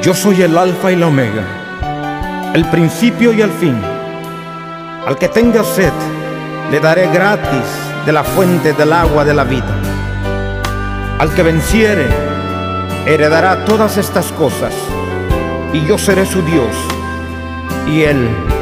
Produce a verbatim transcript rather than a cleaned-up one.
Yo soy el Alfa y la Omega, el principio y el fin. Al que tenga sed, le daré gratis de la fuente del agua de la vida. Al que venciere, heredará todas estas cosas, y yo seré su Dios, y él